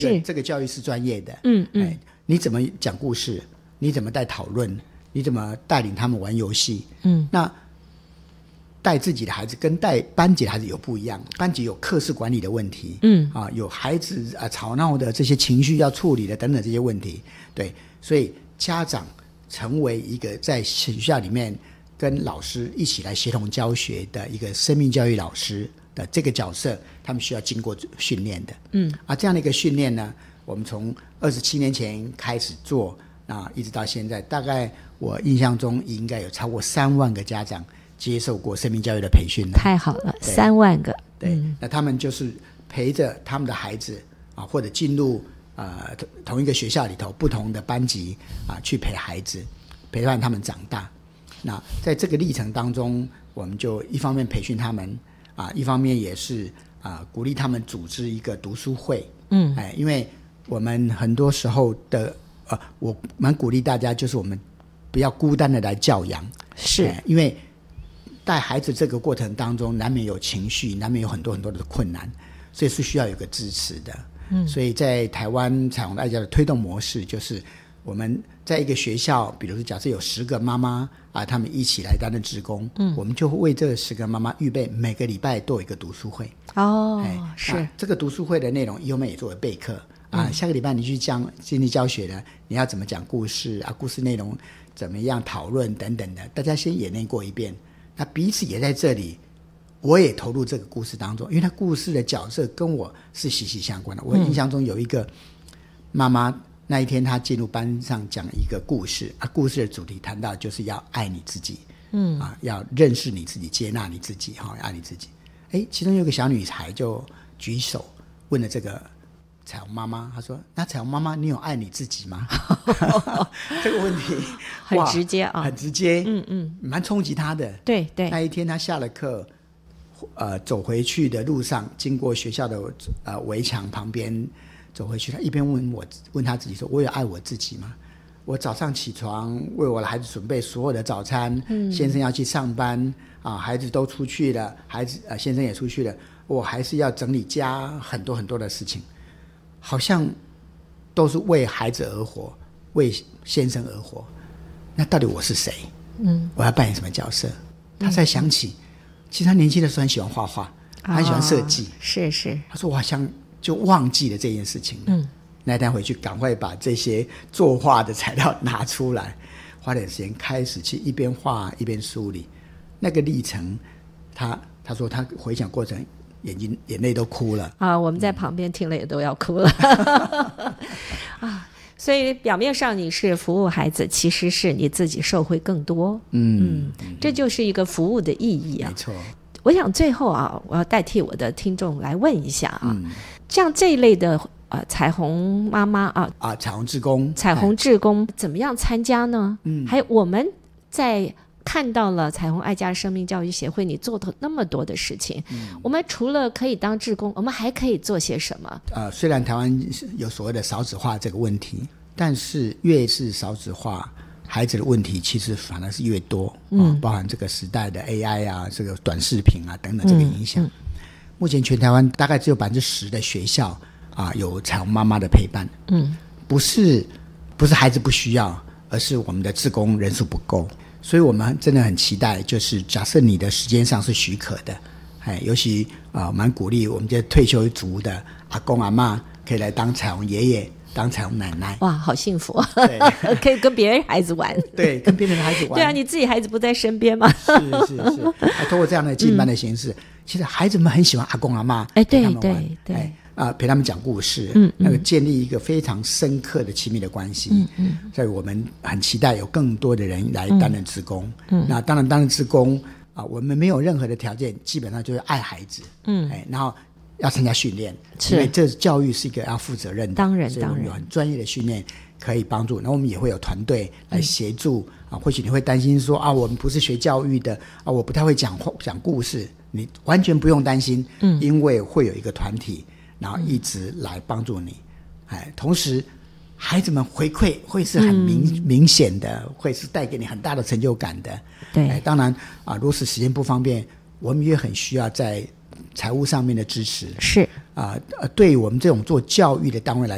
这个教育是专业的，你怎么讲故事，你怎么带讨论，你怎么带领他们玩游戏，那带自己的孩子跟带班级的孩子有不一样，班级有课室管理的问题，有孩子吵闹的这些情绪要处理的等等这些问题，对，所以家长成为一个在学校里面跟老师一起来协同教学的一个生命教育老师的这个角色，他们需要经过训练的，这样的一个训练呢，我们从27年前开始做，一直到现在，大概我印象中应该有超过3万个家长接受过生命教育的培训了。 太好了，3万个。 对，那他们就是陪着他们的孩子或者进入同一个学校里头不同的班级去陪孩子，陪伴他们长大。那在这个历程当中，我们就一方面培训他们一方面也是鼓励他们组织一个读书会。因为我们很多时候的我蛮鼓励大家，就是我们不要孤单的来教养， 是因为带孩子这个过程当中难免有情绪，难免有很多很多的困难，所以是需要有个支持的。所以在台湾彩虹爱家的推动模式，就是我们在一个学校，比如说假设有10个妈妈他们一起来担任志工，我们就会为这10个妈妈预备每个礼拜都有一个读书会。是这个读书会的内容以后我们也作为备课下个礼拜你去经历教学的，你要怎么讲故事故事内容怎么样讨论等等的，大家先演练过一遍，那彼此也在这里，我也投入这个故事当中，因为他故事的角色跟我是息息相关的。我印象中有一个妈妈，那一天她进入班上讲一个故事故事的主题谈到就是要爱你自己，要认识你自己，接纳你自己，爱你自己。其中有个小女孩就举手问了这个彩虹妈妈，她说：“那彩虹妈妈，你有爱你自己吗？”这个问题很直接很直接，蛮冲击她的。 对对， 那一天她下了课，走回去的路上，经过学校的围墙旁边走回去，她一边问她自己说：“我有爱我自己吗？我早上起床为我的孩子准备所有的早餐，先生要去上班孩子都出去了，先生也出去了，我还是要整理家，很多很多的事情。”好像都是为孩子而活，为先生而活，那到底我是谁？我要扮演什么角色？他才想起其实他年轻的时候很喜欢画画，他很喜欢设计， 是他说我好像就忘记了这件事情了。那天回去赶快把这些作画的材料拿出来，花点时间开始去一边画一边梳理那个历程。他说他回想过程眼泪都哭了我们在旁边听了也都要哭了所以表面上你是服务孩子，其实是你自己受惠更多。这就是一个服务的意义没错。 我想最后我要代替我的听众来问一下像这一类的彩虹妈妈彩虹志工， 彩虹志工怎么样参加呢？还有我们在看到了彩虹爱家生命教育协会你做的那么多的事情，我们除了可以当志工，我们还可以做些什么？ 虽然台湾有所谓的少子化这个问题，但是越是少子化，孩子的问题其实反而是越多包含这个时代的 AI 这个短视频等等这个影响。目前全台湾大概只有10%的学校有彩虹妈妈的陪伴。不是孩子不需要，而是我们的志工人数不够。所以我们真的很期待，就是假设你的时间上是许可的，尤其蛮鼓励我们这些退休族的阿公阿嬷可以来当彩虹爷爷，当彩虹奶奶。 哇，好幸福可以跟别人孩子玩。 对，跟别人的孩子玩。 对你自己孩子不在身边吗？ 是通过这样的进班的形式，其实孩子们很喜欢阿公阿嬷陪他们玩。对陪他们讲故事，那个建立一个非常深刻的亲密的关系。所以我们很期待有更多的人来担任志工。那当然担任志工我们没有任何的条件，基本上就是爱孩子。然后要参加训练，因为这教育是一个要负责任的， 当然所以我们有很专业的训练可以帮助。然后我们也会有团队来协助或许你会担心说我们不是学教育的我不太会讲故事，你完全不用担心，因为会有一个团体然后一直来帮助你。同时孩子们回馈会是很明显的，会是带给你很大的成就感的。 对， 当然如果是时间不方便，我们也很需要在财务上面的支持。 是对于我们这种做教育的单位来